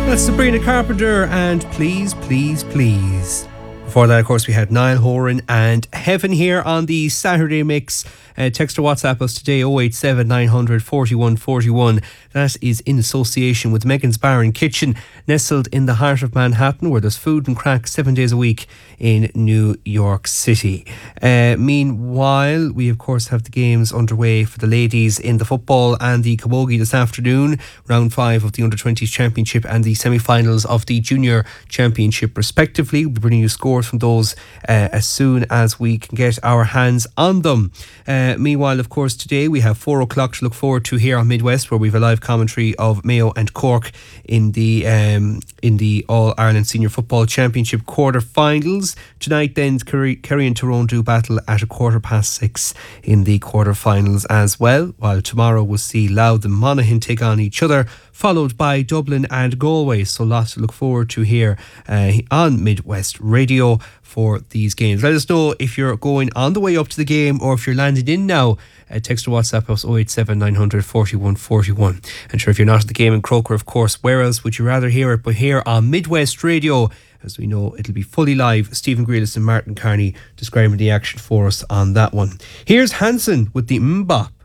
That's Sabrina Carpenter and Please, Please, Please. Before that, of course, we had Niall Horan and Heaven here on the Saturday Mix. Text or WhatsApp us today 087 900 41 41. That is in association with Megan's Bar and Kitchen, nestled in the heart of Manhattan, where there's food and crack 7 days a week in New York City. Meanwhile, we of course have the games underway for the ladies in the football and the camogie this afternoon. Round 5 of the Under-20s Championship and the semi-finals of the Junior Championship respectively. We'll be bringing you scores from those as soon as we can get our hands on them. Meanwhile, of course, today we have 4 o'clock to look forward to here on Midwest, where we have a live commentary of Mayo and Cork in the All-Ireland Senior Football Championship quarter-finals. Tonight then, Kerry and Tyrone do battle at 6:15 in the quarter-finals as well, while tomorrow we'll see Louth and Monaghan take on each other, followed by Dublin and Galway. So lots to look forward to here on Midwest Radio for these games. Let us know if you're going on the way up to the game or if you're landed in now. Text or WhatsApp us 087 900 41 41. And sure, if you're not at the game in Croker, of course, where else would you rather hear it but here on Midwest Radio? As we know, it'll be fully live. Stephen Grealis and Martin Carney describing the action for us on that one. Here's Hanson with the Mbop.